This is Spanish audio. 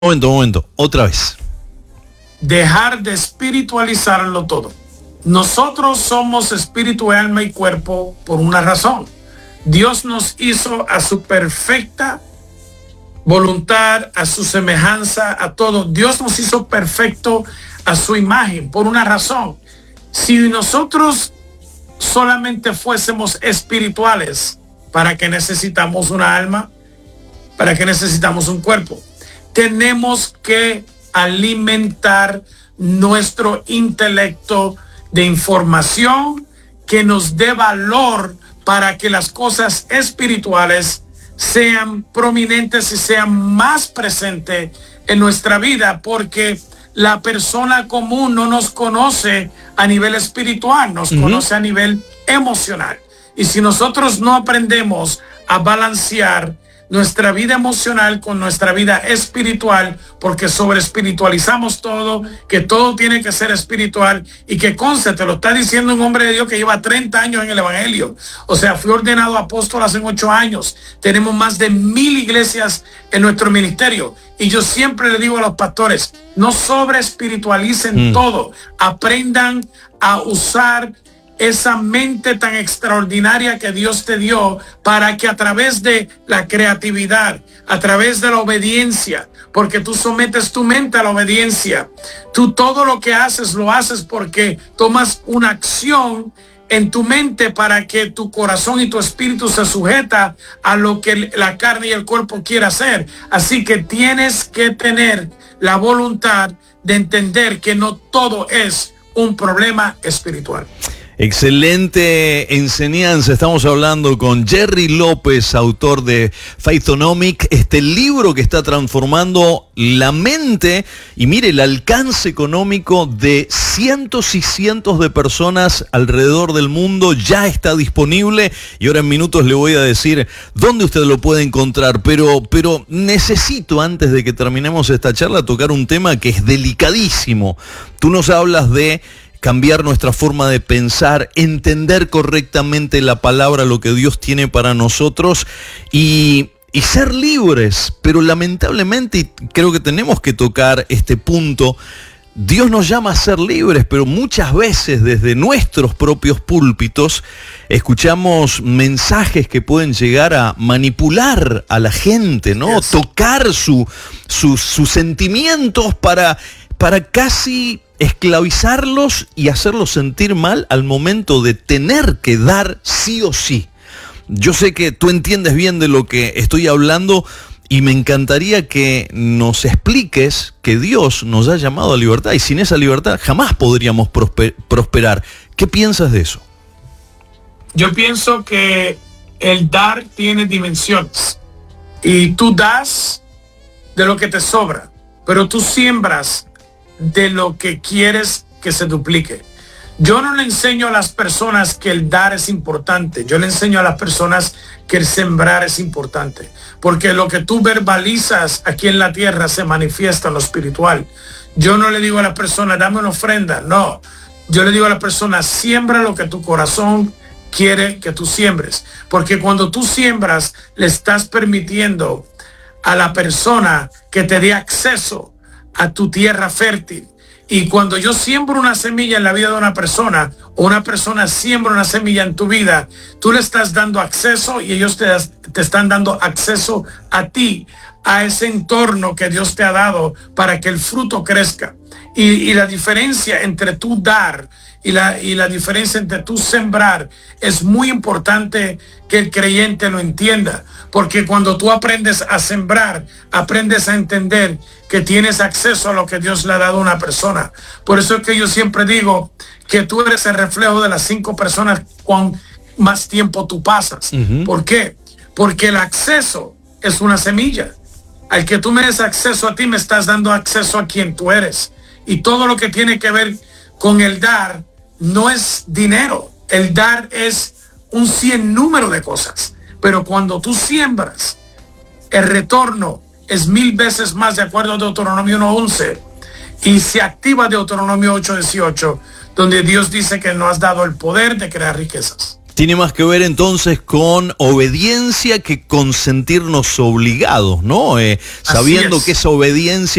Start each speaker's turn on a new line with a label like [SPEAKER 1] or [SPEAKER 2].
[SPEAKER 1] Momento, otra vez.
[SPEAKER 2] Dejar de espiritualizarlo todo. Nosotros somos espíritu, alma y cuerpo por una razón. Dios nos hizo a su perfecta voluntad, a su semejanza, a todo. Dios nos hizo perfecto a su imagen por una razón. Si nosotros solamente fuésemos espirituales, ¿para qué necesitamos una alma? ¿Para qué necesitamos un cuerpo? Tenemos que alimentar nuestro intelecto de información que nos dé valor para que las cosas espirituales sean prominentes y sean más presentes en nuestra vida, porque la persona común no nos conoce a nivel espiritual, nos conoce a nivel emocional. Y si nosotros no aprendemos a balancear nuestra vida emocional con nuestra vida espiritual, porque sobre espiritualizamos todo, que todo tiene que ser espiritual, y que conste, te lo está diciendo un hombre de Dios que lleva 30 años en el evangelio. O sea, fui ordenado apóstol hace 8 años. Tenemos más de 1000 iglesias en nuestro ministerio. Y yo siempre le digo a los pastores, no sobre espiritualicen todo. Aprendan a usar esa mente tan extraordinaria que Dios te dio para que a través de la creatividad, a través de la obediencia, porque tú sometes tu mente a la obediencia, tú todo lo que haces lo haces porque tomas una acción en tu mente para que tu corazón y tu espíritu se sujeta a lo que la carne y el cuerpo quiera hacer. Así que tienes que tener la voluntad de entender que no todo es un problema espiritual.
[SPEAKER 1] Excelente enseñanza. Estamos hablando con Jerry López, autor de Faithonomic, este libro que está transformando la mente y mire el alcance económico de cientos y cientos de personas alrededor del mundo. Ya está disponible y ahora en minutos le voy a decir dónde usted lo puede encontrar, pero necesito, antes de que terminemos esta charla, tocar un tema que es delicadísimo. Tú nos hablas de cambiar nuestra forma de pensar, entender correctamente la palabra, lo que Dios tiene para nosotros y ser libres. Pero lamentablemente, y creo que tenemos que tocar este punto, Dios nos llama a ser libres, pero muchas veces desde nuestros propios púlpitos escuchamos mensajes que pueden llegar a manipular a la gente, ¿no? Yes. Tocar sus sentimientos para casi esclavizarlos y hacerlos sentir mal al momento de tener que dar sí o sí. Yo sé que tú entiendes bien de lo que estoy hablando y me encantaría que nos expliques que Dios nos ha llamado a libertad y sin esa libertad jamás podríamos prosperar. ¿Qué piensas de eso?
[SPEAKER 2] Yo pienso que el dar tiene dimensiones y tú das de lo que te sobra, pero tú siembras de lo que quieres que se duplique. Yo no le enseño a las personas que el dar es importante. Yo le enseño a las personas que el sembrar es importante. Porque lo que tú verbalizas aquí en la tierra se manifiesta en lo espiritual. Yo no le digo a la persona, dame una ofrenda. No. Yo le digo a la persona, siembra lo que tu corazón quiere que tú siembres. Porque cuando tú siembras, le estás permitiendo a la persona que te dé acceso a tu tierra fértil. Y cuando yo siembro una semilla en la vida de una persona, o una persona siembra una semilla en tu vida, tú le estás dando acceso y ellos te están dando acceso a ti, a ese entorno que Dios te ha dado para que el fruto crezca. Y la diferencia entre tú dar y la diferencia entre tú sembrar es muy importante que el creyente lo entienda, porque cuando tú aprendes a sembrar, aprendes a entender que tienes acceso a lo que Dios le ha dado a una persona. Por eso es que yo siempre digo que tú eres el reflejo de las 5 personas cuán más tiempo tú pasas. ¿Por qué? Porque el acceso es una semilla. Al que tú me des acceso a ti, me estás dando acceso a quien tú eres. Y todo lo que tiene que ver con el dar no es dinero. El dar es un sinnúmero de cosas. Pero cuando tú siembras, el retorno es 1000 veces más, de acuerdo a Deuteronomio 1:11. Y se activa Deuteronomio 8:18, donde Dios dice que nos has dado el poder de crear riquezas.
[SPEAKER 1] Tiene más que ver entonces con obediencia que con sentirnos obligados, ¿no? Sabiendo que esa obediencia